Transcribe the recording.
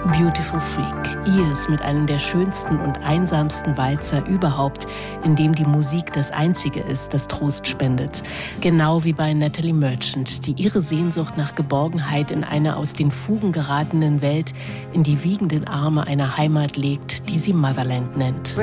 Beautiful Freak. Ears mit einem der schönsten und einsamsten Walzer überhaupt, in dem die Musik das Einzige ist, das Trost spendet. Genau wie bei Natalie Merchant, die ihre Sehnsucht nach Geborgenheit in eine aus den Fugen geratenen Welt in die wiegenden Arme einer Heimat legt, die sie Motherland nennt.